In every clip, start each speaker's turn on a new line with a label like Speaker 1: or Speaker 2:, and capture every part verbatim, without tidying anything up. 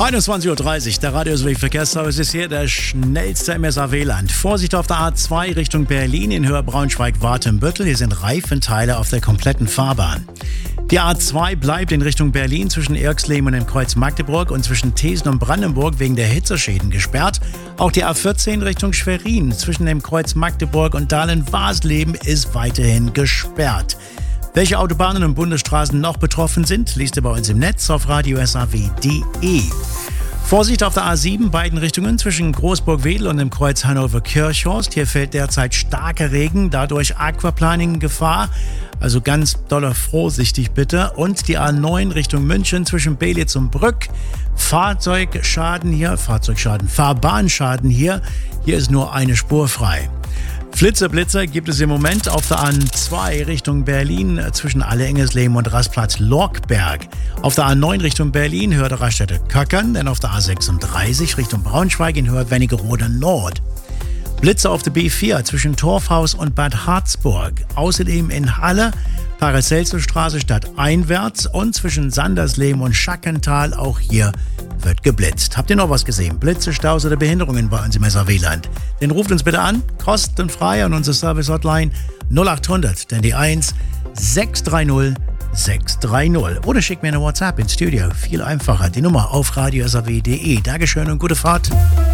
Speaker 1: einundzwanzig Uhr dreißig, der Radio S W Verkehrsservice ist hier, der schnellste im S A W-Land. Vorsicht auf der A zwei Richtung Berlin in Höhe Braunschweig-Watenbüttel. Hier sind Reifenteile auf der kompletten Fahrbahn. Die A zwei bleibt in Richtung Berlin zwischen Irxleben und dem Kreuz Magdeburg und zwischen Thesen und Brandenburg wegen der Hitzeschäden gesperrt. Auch die A vierzehn Richtung Schwerin zwischen dem Kreuz Magdeburg und Dahlen-Wasleben ist weiterhin gesperrt. Welche Autobahnen und Bundesstraßen noch betroffen sind, liest ihr bei uns im Netz auf radio s a w punkt d e. Vorsicht auf der A sieben, beiden Richtungen zwischen Großburg-Wedel und dem Kreuz Hannover-Kirchhorst. Hier fällt derzeit starker Regen, dadurch Aquaplaning in Gefahr. Also ganz doller vorsichtig bitte. Und die A neun Richtung München zwischen Belitz und Brück. Fahrzeugschaden hier, Fahrzeugschaden, Fahrbahnschaden hier. Hier ist nur eine Spur frei. Flitzer-Blitzer gibt es im Moment auf der A zwei Richtung Berlin zwischen Alle-Engesleben und Rastplatz-Lorkberg. Auf der A neun Richtung Berlin hört Raststätte-Köckern, denn auf der A sechsunddreißig Richtung Braunschweig in Höhe Wernigerode Nord. Blitzer auf der B vier zwischen Torfhaus und Bad Harzburg. Außerdem in Halle, Paracelsusstraße stadteinwärts und zwischen Sandersleben und Schackental, auch hier wird geblitzt. Habt ihr noch was gesehen? Blitze, Staus oder Behinderungen bei uns im S A W-Land? Dann ruft uns bitte an, kostenfrei an unsere Service-Hotline null acht hundert, denn die eins sechs drei null sechs drei null. Oder schickt mir eine WhatsApp ins Studio. Viel einfacher. Die Nummer auf radio s a w punkt d e. Dankeschön und gute Fahrt.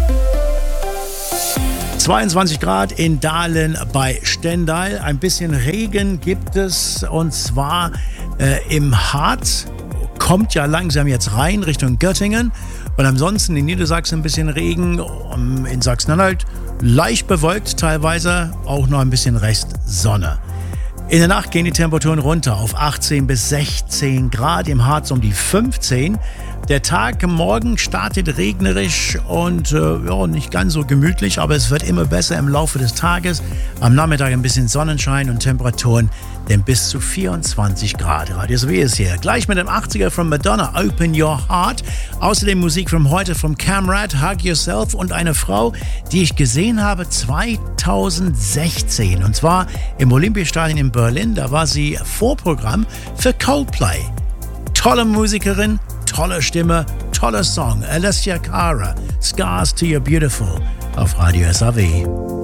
Speaker 1: zweiundzwanzig Grad in Dahlen bei Stendal. Ein bisschen Regen gibt es und zwar äh, im Harz. Kommt ja langsam jetzt rein Richtung Göttingen und ansonsten in Niedersachsen ein bisschen Regen, in Sachsen-Anhalt leicht bewölkt, teilweise auch noch ein bisschen Restsonne. In der Nacht gehen die Temperaturen runter auf achtzehn bis sechzehn Grad, im Harz um die fünfzehn. Der Tag morgen startet regnerisch und äh, ja, nicht ganz so gemütlich, aber es wird immer besser im Laufe des Tages. Am Nachmittag ein bisschen Sonnenschein und Temperaturen, denn bis zu vierundzwanzig Grad. Radio S W ist hier. Gleich mit dem achtziger von Madonna, Open Your Heart. Außerdem Musik von heute vom Camrad, Hug Yourself und eine Frau, die ich gesehen habe zweitausendsechzehn. Und zwar im Olympiastadion in Berlin. Da war sie Vorprogramm für Coldplay. Tolle Musikerin, tolle Stimme, toller Song. Alessia Cara, Scars to Your Beautiful auf Radio S A W.